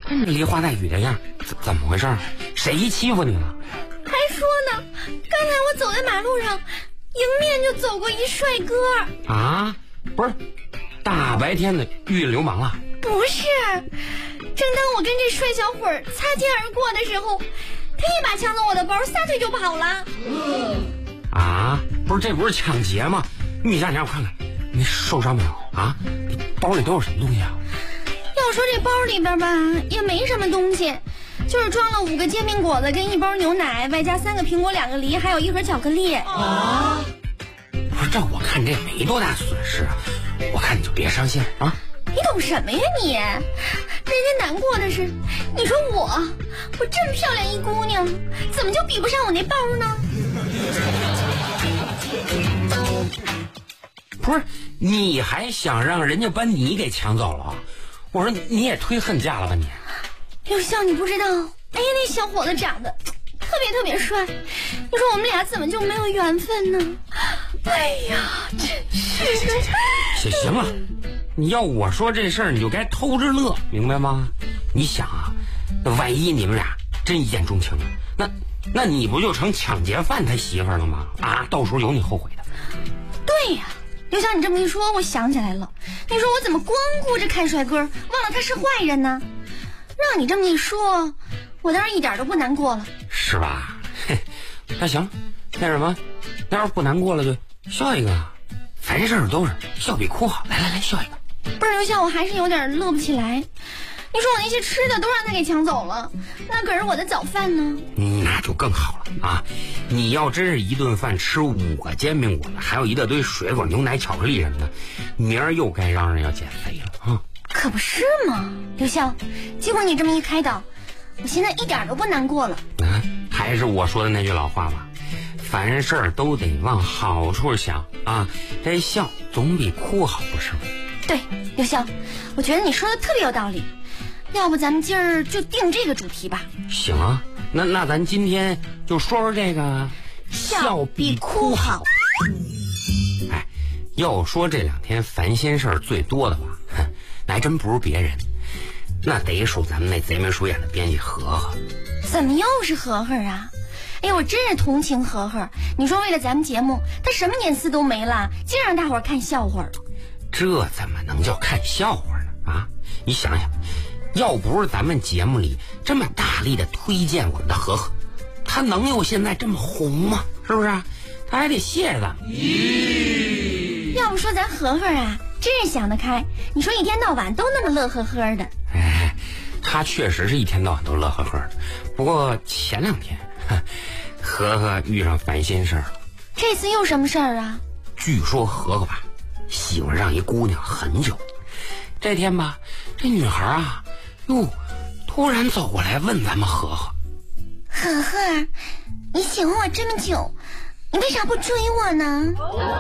那梨花带雨的样，怎么回事？谁欺负你了？ 还说呢，刚才我走在马路上，迎面就走过一帅哥。 啊，不是，大白天的遇流氓了？ 不是，正当我跟这帅小伙擦肩而过的时候，他一把抢走我的包，撒腿就跑了。 啊，不是，这不是抢劫吗？你下让我看看，你受伤没有啊？你包里都有什么东西啊？ 要说这包里边吧，也没什么东西，就是装了5个煎饼果子跟1包牛奶，外加3个苹果、2个梨，还有1盒巧克力。 啊，不是，这我看这也没多大损失啊，我看你就别伤心啊。 你懂什么呀你？人家难过的是，你说我这么漂亮一姑娘，怎么就比不上我那包呢？ 不是，你还想让人家把你给抢走了？我说你也忒恨嫁了吧你？ 刘笑，你不知道，哎呀，那小伙子长得特别帅，你说我们俩怎么就没有缘分呢？哎呀，真是的。 行了，你要我说这事儿，你就该偷着乐，明白吗？你想啊，那万一你们俩真一见钟情了，那你不就成抢劫犯他媳妇儿了吗？啊，到时候有你后悔的。 对呀，刘翔，你这么一说，我想起来了。你说我怎么光顾着看帅哥，忘了他是坏人呢？让你这么一说，我倒是一点都不难过了， 是吧？嘿，那行，那什么，那要是不难过了就笑一个，凡事都是笑比哭好。来笑一个。 不是刘翔，我还是有点乐不起来。你说我那些吃的都让他给抢走了，那可是我的早饭呢。 那就更好了啊！你要真是一顿饭吃5个煎饼果子，还有一大堆水果、牛奶、巧克力什么的，明儿又该嚷嚷要减肥了啊！ 可不是嘛，刘笑，经过你这么一开导，我现在一点都不难过了。 啊，还是我说的那句老话吧，凡事都得往好处想啊，这笑总比哭好，不是吗？ 对，刘笑，我觉得你说的特别有道理。要不咱们今儿就定这个主题吧？ 行啊，那咱今天就说说这个笑比哭好。 哎，要说这2天烦心事儿最多的吧，那还真不是别人，那得数咱们那贼眉鼠眼的编辑何何。 怎么又是何何啊？哎呀，我真是同情何何。你说为了咱们节目，他什么年思都没了，净让大伙儿看笑话。 这怎么能叫看笑话呢？啊，你想想，要不是咱们节目里这么大力的推荐我们的何何，他能有现在这么红吗？是不是？他还得谢他。 要不说咱何何啊，真是想得开。你说一天到晚都那么乐呵呵的。 哎，他确实是一天到晚都乐呵呵的。不过前2天，何何遇上烦心事儿了。 这次又什么事儿啊？ 据说何何吧，喜欢上一姑娘很久。这天吧，这女孩啊，突然走过来问咱们何何：“ 何何，你喜欢我这么久，你为啥不追我呢？”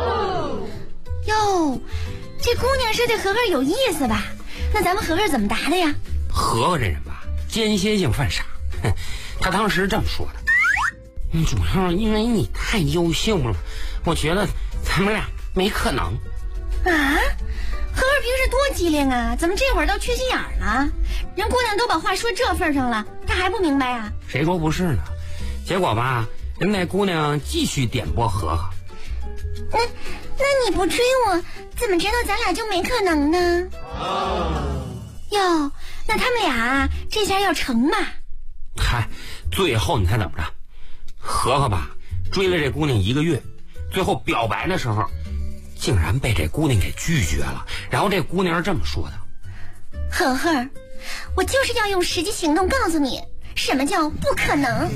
哟，这姑娘是对何何有意思吧？那咱们何何怎么答的呀？ 何何这人吧，间歇性犯傻。他当时这么说的：“主要因为你太优秀了，我觉得咱们俩没可能。” 啊？何何平时多机灵啊，怎么这会儿倒缺心眼儿了？人姑娘都把话说这份上了，他还不明白啊？ 谁说不是呢？结果吧，人那姑娘继续点拨何何。 那你不追我，怎么知道咱俩就没可能呢？哟，那他们俩这下要成嘛？ 嗨，最后你猜怎么着？何何吧追了这姑娘1个月，最后表白的时候竟然被这姑娘给拒绝了。然后这姑娘是这么说的：“ 何何，我就是要用实际行动告诉你，什么叫不可能。”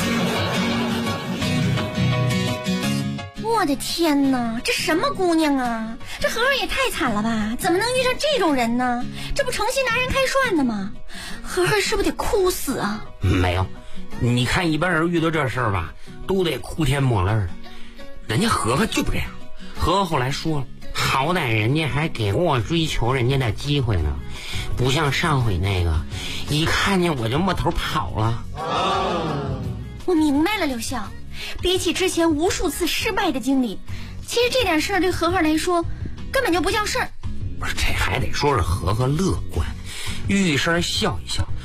我的天哪，这什么姑娘啊？这何何也太惨了吧？怎么能遇上这种人呢？这不诚心拿人开涮的吗？何何是不是得哭死啊？ 没有，你看一般人遇到这事儿吧，都得哭天抹泪的。人家何何就不这样。何何后来说了，好歹人家还给过我追求人家的机会呢，不像上回那个一看见我就摸头跑了。 我明白了，刘笑，比起之前无数次失败的经历，其实这点事儿对何何来说根本就不叫事儿。 不是，这还得说是何何乐观，遇事笑一笑，